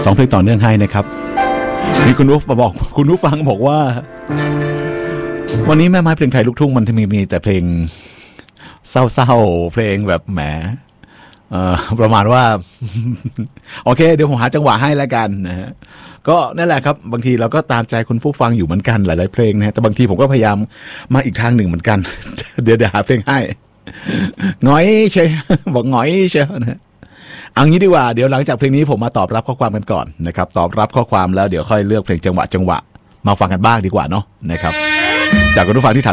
2 เพลงต่อเนื่องให้นะครับมีคุณผู้ฟังบอกว่าวันนี้แม่ไม้เพลงไทยลูกทุ่งมันมีแต่เพลงเศร้าๆเพลงแบบแหมประมาณว่า โอเคเดี๋ยวผมหาจังหวะให้แล้วกันนะฮะก็นั่นแหละครับบางทีเราก็ตามใจคุณผู้ฟังอยู่เหมือนกันหลายๆเพลงนะแต่บางทีผมก็พยายามมาอีกทางหนึ่งเหมือนกัน เดี๋ยวหาเพลงให้หงอยใช่บอกหงอยใช่นะเอางี้ดีกว่าเดี๋ยวหลังจากเพลงนี้ผมมาตอบรับข้อความกันก่อนนะครับตอบรับข้อความแล้วเดี๋ยวค่อยเลือกเพลงจังหวะมาฟังกันบ้างดีกว่าเนาะนะครับจากคุณผู้ฟังที่ถาม